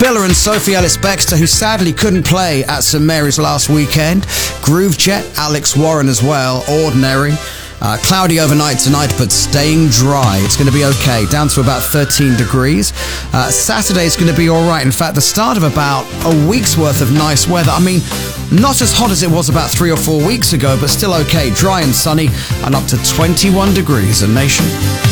Billa and Sophie Ellis-Bextor, who sadly couldn't play at St Mary's last weekend. Groovejet, Alex Warren as well. Ordinary. Cloudy overnight tonight, but staying dry. It's going to be okay, down to about 13 degrees. Saturday's going to be all right. In fact, the start of about a week's worth of nice weather. I mean, not as hot as it was about 3 or 4 weeks ago, but still okay. Dry and sunny, and up to 21 degrees. A Nation.